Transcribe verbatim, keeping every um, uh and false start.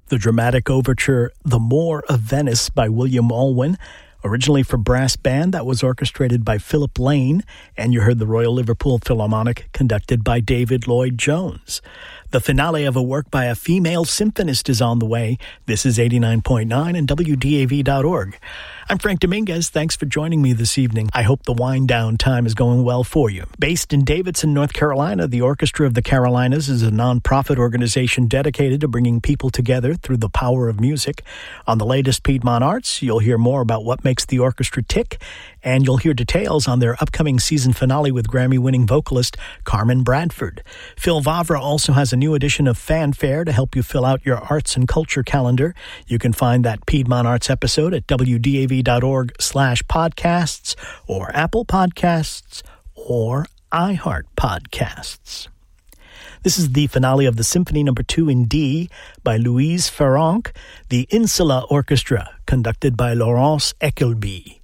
the dramatic overture The Moor of Venice by William Alwyn, originally for brass band that was orchestrated by Philip Lane, and you heard the Royal Liverpool Philharmonic conducted by David Lloyd-Jones. The finale of a work by a female symphonist is on the way. This is eighty-nine point nine and W D A V dot org. I'm Frank Dominguez. Thanks for joining me this evening. I hope the wind down time is going well for you. Based in Davidson, North Carolina, the Orchestra of the Carolinas is a nonprofit organization dedicated to bringing people together through the power of music. On the latest Piedmont Arts, you'll hear more about what makes the orchestra tick, and you'll hear details on their upcoming season finale with Grammy-winning vocalist Carmen Bradford. Phil Vavra also has a new edition of Fanfare to help you fill out your arts and culture calendar. You can find that Piedmont Arts episode at W D A V dot org slash podcasts or Apple Podcasts or iHeart Podcasts. This is the finale of the Symphony Number two in D by Louise Farrenc, the Insula Orchestra, conducted by Laurence Eckelby.